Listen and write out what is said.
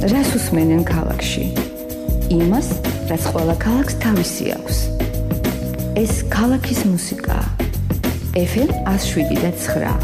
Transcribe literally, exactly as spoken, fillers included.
რას უსმენენ ქალაქში? იმას, რაც ყველა ქალაქს თავისი აქვს. ეს ქალაქის მუსიკაა. ეფ ემ one oh seven point nine